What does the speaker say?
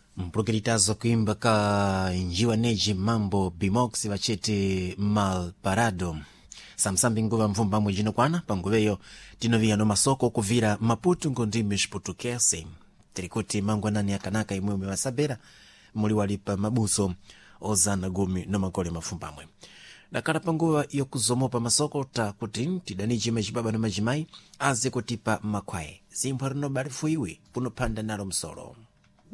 mpulukiritazo kuimba ka njiwa neji mambo bimox vachete mal parado samsambi nguva mvumba mwijino kwana panguveyo tinoviyano masoko kuvira maputu ngondimi xiputukese tirikuti mangwanani akanaka imwe umewasabera muli walipa mabuso ozana gumi no makole mafumbamwe nakala panguva yokuzomopa masoko ta kuti tidanichi machibaba no majimayi aze kutipa makwae zimpharino balifuiwe punopanda nalo msolo.